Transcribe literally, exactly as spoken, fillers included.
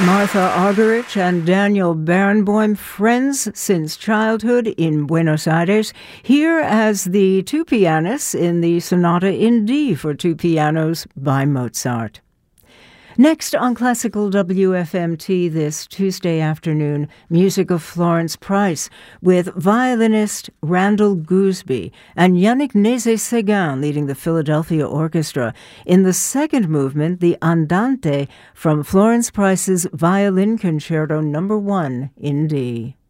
Martha Argerich and Daniel Barenboim, friends since childhood in Buenos Aires, here as the two pianists in the Sonata in D for two pianos by Mozart. Next on Classical W F M T this Tuesday afternoon, music of Florence Price with violinist Randall Gooseby and Yannick Nézet-Séguin leading the Philadelphia Orchestra in the second movement, the Andante, from Florence Price's Violin Concerto Number One in D.